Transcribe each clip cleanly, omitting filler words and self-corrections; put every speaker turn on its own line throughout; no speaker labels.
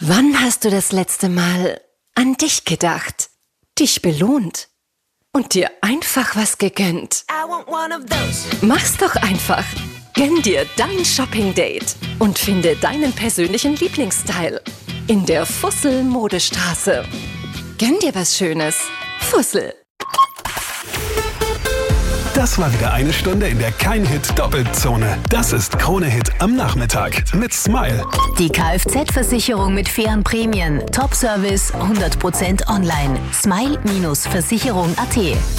Wann hast du das letzte Mal an dich gedacht, dich belohnt und dir einfach was gegönnt? Mach's doch einfach. Gönn dir dein Shopping-Date und finde deinen persönlichen Lieblingsstyle in der Fussel-Modestraße. Gönn dir was Schönes. Fussel.
Das war wieder eine Stunde in der Kein-Hit-Doppelzone. Das ist Krone-Hit am Nachmittag mit Smile.
Die Kfz-Versicherung mit fairen Prämien. Top-Service, 100% online. Smile-Versicherung.at.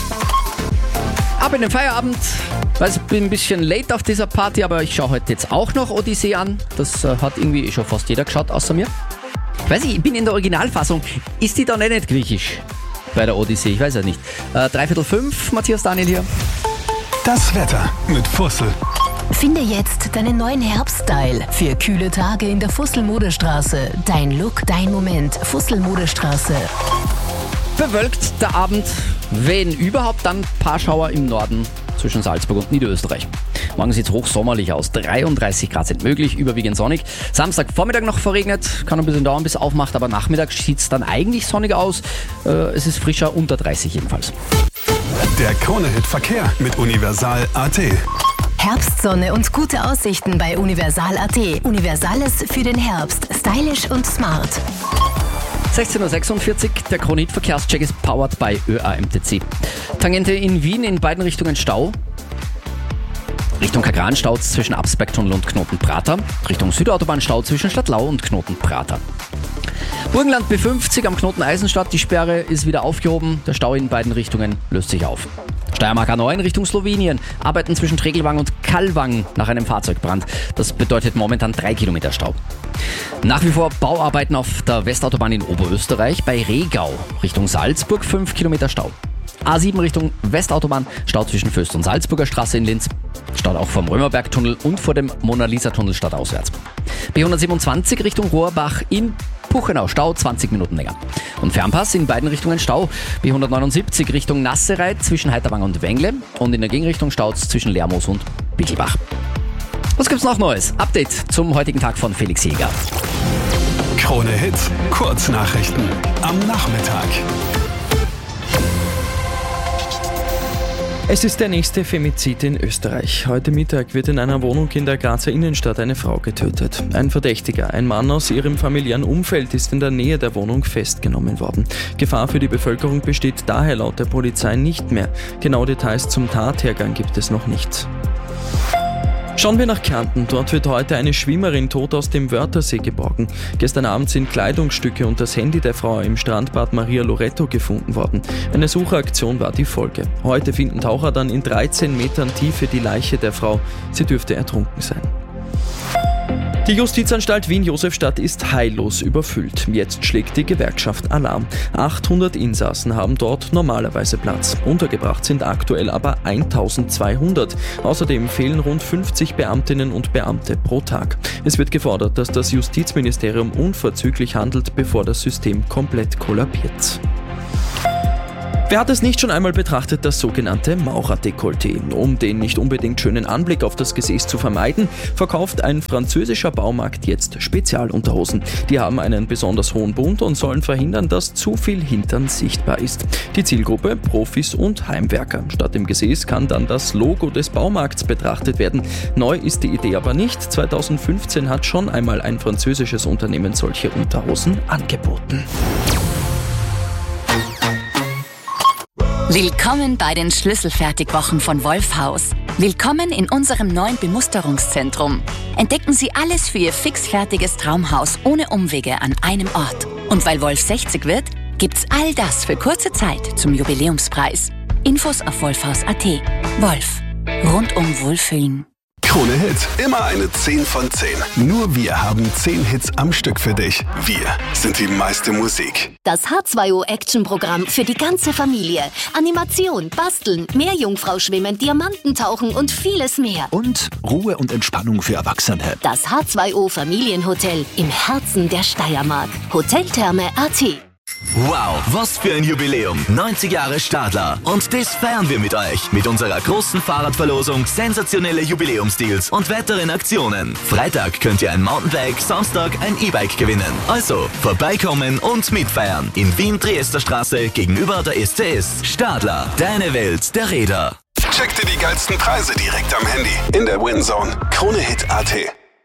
Ab in den Feierabend. Ich bin ein bisschen late auf dieser Party, aber ich schaue heute jetzt auch noch Odyssee an. Das hat irgendwie schon fast jeder geschaut, außer mir. Ich bin in der Originalfassung. Ist die dann nicht griechisch bei der Odyssee? Ich weiß ja nicht. 4:45, Matthias Daniel hier.
Das Wetter mit Fussel.
Finde jetzt deinen neuen Herbststyle für kühle Tage in der Fussel-Modestraße. Dein Look, dein Moment. Fussel-Modestraße.
Bewölkt der Abend, wenn überhaupt, dann ein paar Schauer im Norden zwischen Salzburg und Niederösterreich. Morgen sieht es hochsommerlich aus, 33 Grad sind möglich, überwiegend sonnig. Samstagvormittag noch verregnet, kann ein bisschen dauern, bis es aufmacht, aber nachmittags sieht es dann eigentlich sonnig aus. Es ist frischer, unter 30 jedenfalls.
Der Krone-Hit Verkehr mit Universal.at.
Herbstsonne und gute Aussichten bei Universal.at. Universales für den Herbst. Stylisch und smart.
16:46 Uhr, der Krone-Hit Verkehrscheck ist powered by ÖAMTC. Tangente in Wien in beiden Richtungen Stau. Richtung Kagran staut zwischen Absbergtunnel und Knoten-Prater. Richtung Südautobahn Stau zwischen Stadtlau und Knoten-Prater. Burgenland B50 am Knoten Eisenstadt. Die Sperre ist wieder aufgehoben. Der Stau in beiden Richtungen löst sich auf. Steiermark A9 Richtung Slowenien. Arbeiten zwischen Tregelwang und Kallwang nach einem Fahrzeugbrand. Das bedeutet momentan 3 Kilometer Stau. Nach wie vor Bauarbeiten auf der Westautobahn in Oberösterreich. Bei Regau Richtung Salzburg 5 Kilometer Stau. A7 Richtung Westautobahn, Stau zwischen Föst und Salzburger Straße in Linz. Stau auch vom Römerbergtunnel und vor dem Mona-Lisa-Tunnel stadtauswärts. B127 Richtung Rohrbach in Puchenau, Stau 20 Minuten länger. Und Fernpass in beiden Richtungen Stau. B179 Richtung Nassereit zwischen Heiterwang und Wengle. Und in der Gegenrichtung Stau zwischen Lermoos und Bickelbach. Was gibt's noch Neues? Update zum heutigen Tag von Felix Jäger.
Krone-Hit Kurznachrichten am Nachmittag.
Es ist der nächste Femizid in Österreich. Heute Mittag wird in einer Wohnung in der Grazer Innenstadt eine Frau getötet. Ein Verdächtiger, ein Mann aus ihrem familiären Umfeld, ist in der Nähe der Wohnung festgenommen worden. Gefahr für die Bevölkerung besteht daher laut der Polizei nicht mehr. Genaue Details zum Tathergang gibt es noch nicht. Schauen wir nach Kärnten. Dort wird heute eine Schwimmerin tot aus dem Wörthersee geborgen. Gestern Abend sind Kleidungsstücke und das Handy der Frau im Strandbad Maria Loreto gefunden worden. Eine Suchaktion war die Folge. Heute finden Taucher dann in 13 Metern Tiefe die Leiche der Frau. Sie dürfte ertrunken sein. Die Justizanstalt Wien-Josefstadt ist heillos überfüllt. Jetzt schlägt die Gewerkschaft Alarm. 800 Insassen haben dort normalerweise Platz. Untergebracht sind aktuell aber 1200. Außerdem fehlen rund 50 Beamtinnen und Beamte pro Tag. Es wird gefordert, dass das Justizministerium unverzüglich handelt, bevor das System komplett kollabiert. Wer hat es nicht schon einmal betrachtet, das sogenannte Maurerdekolleté? Um den nicht unbedingt schönen Anblick auf das Gesäß zu vermeiden, verkauft ein französischer Baumarkt jetzt Spezialunterhosen. Die haben einen besonders hohen Bund und sollen verhindern, dass zu viel Hintern sichtbar ist. Die Zielgruppe: Profis und Heimwerker. Statt dem Gesäß kann dann das Logo des Baumarkts betrachtet werden. Neu ist die Idee aber nicht. 2015 hat schon einmal ein französisches Unternehmen solche Unterhosen angeboten.
Willkommen bei den Schlüsselfertigwochen von Wolfhaus. Willkommen in unserem neuen Bemusterungszentrum. Entdecken Sie alles für Ihr fixfertiges Traumhaus ohne Umwege an einem Ort. Und weil Wolf 60 wird, gibt's all das für kurze Zeit zum Jubiläumspreis. Infos auf wolfhaus.at. Wolf. Rundum Wohlfühlen.
Krone-Hit, immer eine 10 von 10. Nur wir haben 10 Hits am Stück für dich. Wir sind die meiste Musik.
Das H2O-Action-Programm für die ganze Familie. Animation, Basteln, Meerjungfrau-Schwimmen, Diamantentauchen und vieles mehr.
Und Ruhe und Entspannung für Erwachsene.
Das H2O-Familienhotel im Herzen der Steiermark. Hoteltherme.at.
Wow, was für ein Jubiläum. 90 Jahre Stadler. Und das feiern wir mit euch. Mit unserer großen Fahrradverlosung, sensationelle Jubiläumsdeals und weiteren Aktionen. Freitag könnt ihr ein Mountainbike, Samstag ein E-Bike gewinnen. Also, vorbeikommen und mitfeiern. In Wien, Triesterstraße, gegenüber der SCS. Stadler, deine Welt der Räder.
Check dir die geilsten Preise direkt am Handy. In der WinZone. KroneHit.at.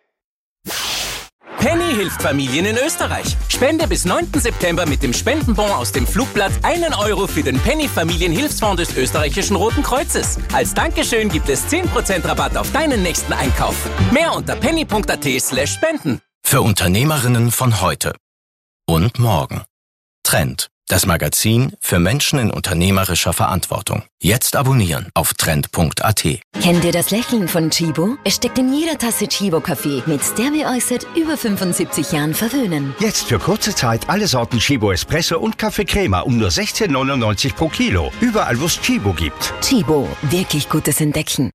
Penny hilft Familien in Österreich. Spende bis 9. September mit dem Spendenbon aus dem Flugblatt 1 Euro für den Penny Familienhilfsfonds des österreichischen Roten Kreuzes. Als Dankeschön gibt es 10% Rabatt auf deinen nächsten Einkauf. Mehr unter penny.at/spenden.
Für Unternehmerinnen von heute und morgen. Trend, das Magazin für Menschen in unternehmerischer Verantwortung. Jetzt abonnieren auf trend.at.
Kennt ihr das Lächeln von Chibo? Es steckt in jeder Tasse Chibo-Kaffee, mit der wir euch seit über 75 Jahren verwöhnen.
Jetzt für kurze Zeit alle Sorten Chibo Espresso und Kaffee Crema um nur 16,99 pro Kilo. Überall, wo es Chibo gibt.
Chibo, wirklich gutes Entdecken.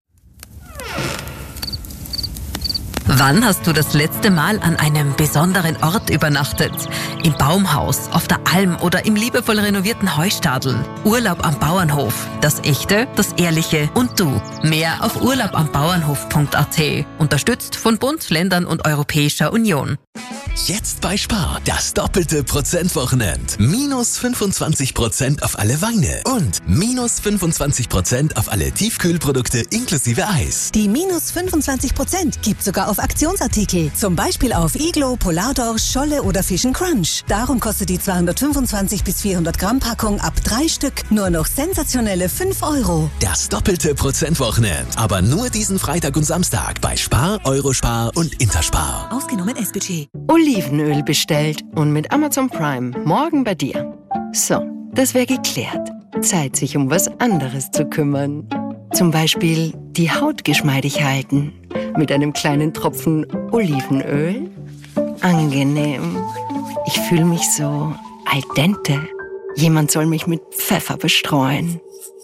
Wann hast du das letzte Mal an einem besonderen Ort übernachtet? Im Baumhaus, auf der Alm oder im liebevoll renovierten Heustadel? Urlaub am Bauernhof. Das Echte, das Ehrliche und du. Mehr auf urlaubambauernhof.at. Unterstützt von Bund, Ländern und Europäischer Union.
Jetzt bei Spar, das doppelte Prozentwochenend. Minus 25% auf alle Weine und minus 25% auf alle Tiefkühlprodukte inklusive Eis.
Die minus 25% gibt sogar auf Aktionsartikel. Zum Beispiel auf Iglo, Polardorsch, Scholle oder Fish & Crunch. Darum kostet die 225 bis 400 Gramm Packung ab 3 Stück nur noch sensationelle 5 Euro.
Das doppelte Prozentwochenend. Aber nur diesen Freitag und Samstag bei Spar, Eurospar und Interspar.
Ausgenommen S-Budget.
Olivenöl bestellt und mit Amazon Prime morgen bei dir. So, das wäre geklärt. Zeit, sich um was anderes zu kümmern. Zum Beispiel die Haut geschmeidig halten. Mit einem kleinen Tropfen Olivenöl. Angenehm. Ich fühle mich so al dente. Jemand soll mich mit Pfeffer bestreuen.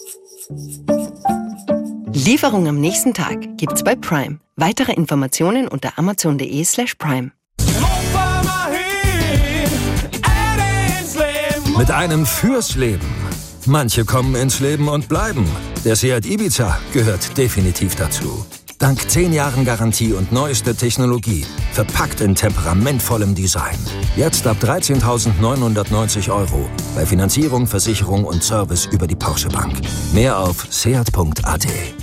Lieferung am nächsten Tag gibt's bei Prime. Weitere Informationen unter amazon.de/prime.
Mit einem fürs Leben. Manche kommen ins Leben und bleiben. Der Seat Ibiza gehört definitiv dazu. Dank 10 Jahren Garantie und neuester Technologie. Verpackt in temperamentvollem Design. Jetzt ab 13.990 Euro. Bei Finanzierung, Versicherung und Service über die Porsche Bank. Mehr auf seat.at.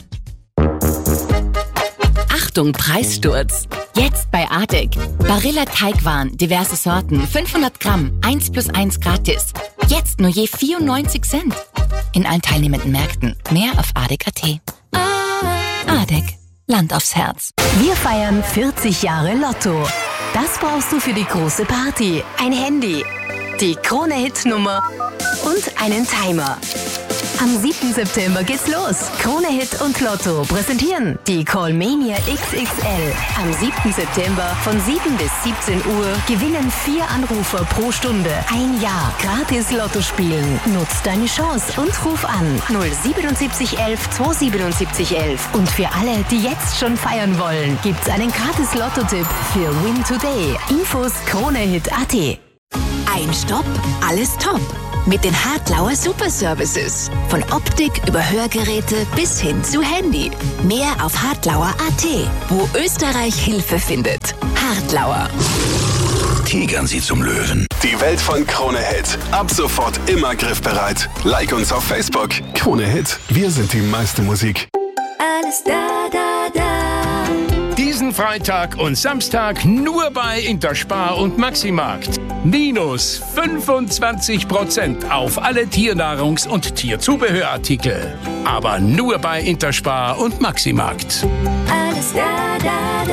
Achtung, Preissturz! Jetzt bei Adek. Barilla Teigwaren, diverse Sorten, 500 Gramm, 1+1 gratis. Jetzt nur je 94 Cent. In allen teilnehmenden Märkten. Mehr auf adek.at. Adek. Land aufs Herz.
Wir feiern 40 Jahre Lotto. Das brauchst du für die große Party. Ein Handy, die KroneHit-Nummer und einen Timer. Am 7. September geht's los. KroneHit und Lotto präsentieren die Callmania XXL. Am 7. September von 7 bis 17 Uhr gewinnen 4 Anrufer pro Stunde. Ein Jahr gratis Lotto spielen. Nutz deine Chance und ruf an 07711 27711. Und für alle, die jetzt schon feiern wollen, gibt's einen gratis Lotto-Tipp für Win Today. Infos KroneHit.at.
Ein Stopp, alles top. Mit den Hartlauer Superservices. Von Optik über Hörgeräte bis hin zu Handy. Mehr auf hartlauer.at, wo Österreich Hilfe findet. Hartlauer.
Tigern Sie zum Löwen. Die Welt von KroneHit. Ab sofort immer griffbereit. Like uns auf Facebook. KroneHit. Wir sind die meiste Musik.
Alles da, da, da. Diesen Freitag und Samstag nur bei Interspar und Maximarkt. Minus 25% auf alle Tiernahrungs- und Tierzubehörartikel. Aber nur bei Interspar und Maximarkt.
Alles da, da,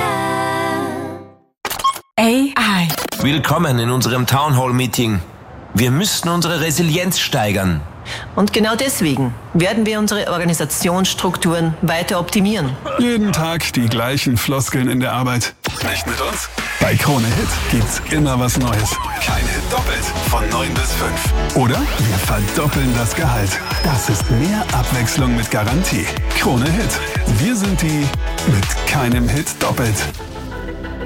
da.
AI. Willkommen in unserem Townhall-Meeting. Wir müssten unsere Resilienz steigern.
Und genau deswegen werden wir unsere Organisationsstrukturen weiter optimieren.
Jeden Tag die gleichen Floskeln in der Arbeit. Nicht mit uns? Bei KroneHit gibt's immer was Neues. Kein Hit doppelt. Von 9 bis 5. Oder wir verdoppeln das Gehalt. Das ist mehr Abwechslung mit Garantie. KroneHit. Wir sind die mit keinem Hit doppelt.